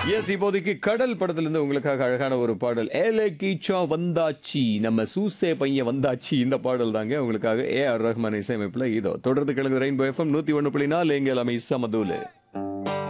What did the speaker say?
S, இப்போதைக்கு கடல் படத்துல இருந்து உங்களுக்காக அழகான ஒரு பாடல் ஏலே கீச்சா வந்தாச்சி, நம்ம சூசே பையன் வந்தாச்சி. இந்த பாடல் தாங்க உங்களுக்காக AR ரஹ்மான் இசையமைப்புல. இதோ தொடர்ந்து கிழங்கு ரெயின்போ FM 101.4 எங்கள் அமை சமதூலு.